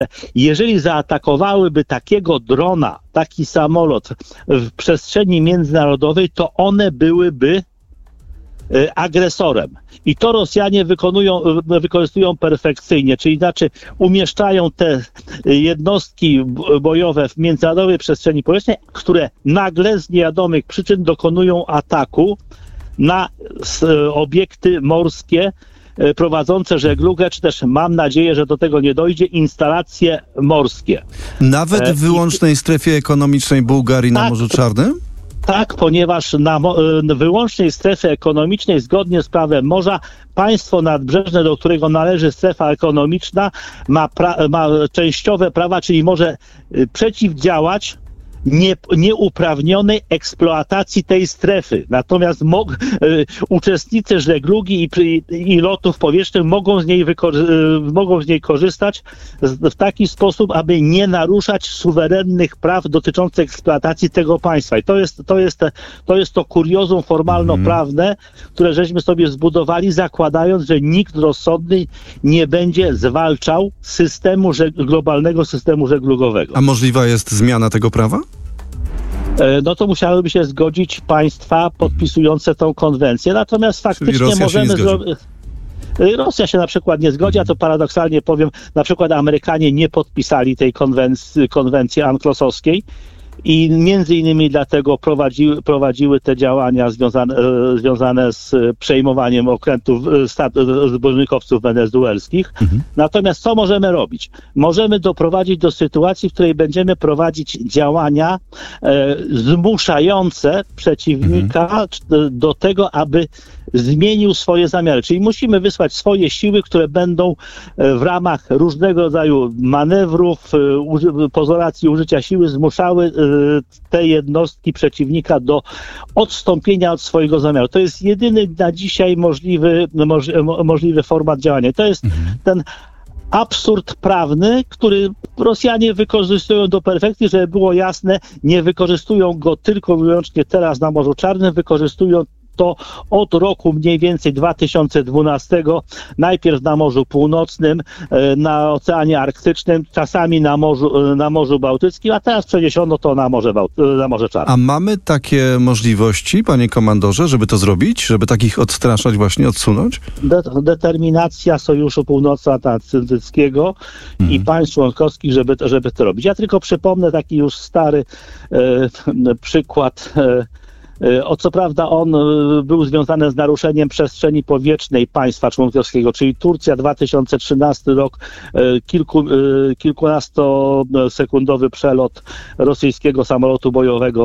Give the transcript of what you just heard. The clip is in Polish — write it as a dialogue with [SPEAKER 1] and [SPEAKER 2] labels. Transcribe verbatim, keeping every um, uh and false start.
[SPEAKER 1] Jeżeli zaatakowałyby takiego drona, taki samolot w przestrzeni międzynarodowej, to one byłyby agresorem. I to Rosjanie wykonują, wykorzystują perfekcyjnie, czyli znaczy umieszczają te jednostki bojowe w międzynarodowej przestrzeni powietrznej, które nagle z niewiadomych przyczyn dokonują ataku na obiekty morskie prowadzące żeglugę, czy też mam nadzieję, że do tego nie dojdzie, instalacje morskie.
[SPEAKER 2] Nawet w wyłącznej strefie ekonomicznej Bułgarii
[SPEAKER 1] tak,
[SPEAKER 2] na Morzu Czarnym?
[SPEAKER 1] Tak, ponieważ na wyłącznej strefie ekonomicznej, zgodnie z prawem morza, państwo nadbrzeżne, do którego należy strefa ekonomiczna, ma, pra- ma częściowe prawa, czyli może przeciwdziałać Nie, nieuprawnionej eksploatacji tej strefy. Natomiast mog, y, uczestnicy żeglugi i, i lotów powietrznych mogą z niej, wykorzy- y, mogą z niej korzystać z, w taki sposób, aby nie naruszać suwerennych praw dotyczących eksploatacji tego państwa. I to jest to, jest, to, jest to kuriozum formalno-prawne, mm. które żeśmy sobie zbudowali, zakładając, że nikt rozsądny nie będzie zwalczał systemu żeg- globalnego systemu żeglugowego.
[SPEAKER 2] A możliwa jest zmiana tego prawa?
[SPEAKER 1] No to musiałyby się zgodzić państwa podpisujące tą konwencję. Natomiast faktycznie możemy zrobić... Rosja się na przykład nie zgodzi, a to paradoksalnie powiem, na przykład Amerykanie nie podpisali tej konwencji, konwencji anklosowskiej i między innymi dlatego prowadziły, prowadziły te działania związane, związane z przejmowaniem okrętów zbożnikowców wenezuelskich. Mhm. Natomiast co możemy robić? Możemy doprowadzić do sytuacji, w której będziemy prowadzić działania e, zmuszające przeciwnika mhm. do tego, aby zmienił swoje zamiary. Czyli musimy wysłać swoje siły, które będą w ramach różnego rodzaju manewrów, pozoracji użycia siły zmuszały te jednostki przeciwnika do odstąpienia od swojego zamiaru. To jest jedyny na dzisiaj możliwy, możliwy format działania. To jest mhm. ten absurd prawny, który Rosjanie wykorzystują do perfekcji, żeby było jasne, nie wykorzystują go tylko i wyłącznie teraz na Morzu Czarnym, wykorzystują to od roku mniej więcej dwa tysiące dwunastego, najpierw na Morzu Północnym, na Oceanie Arktycznym, czasami na Morzu, na Morzu Bałtyckim, a teraz przeniesiono to na Morze, Bałty- na Morze Czarne.
[SPEAKER 2] A mamy takie możliwości, panie komandorze, żeby to zrobić? Żeby takich odstraszać, właśnie odsunąć?
[SPEAKER 1] De- determinacja Sojuszu Północnoatlantyckiego mhm. i państw członkowskich, żeby, żeby to robić. Ja tylko przypomnę taki już stary e, przykład e, O co prawda on był związany z naruszeniem przestrzeni powietrznej państwa członkowskiego, czyli Turcja, dwa tysiące trzynasty rok, kilku, kilkunastosekundowy przelot rosyjskiego samolotu bojowego